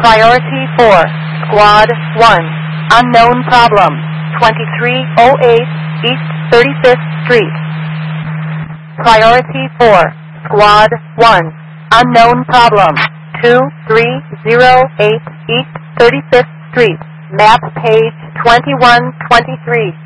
Priority 4, Squad 1, unknown problem, 2308 East 35th Street. Priority 4, Squad 1, unknown problem, 2308 East 35th Street. Map page 2123.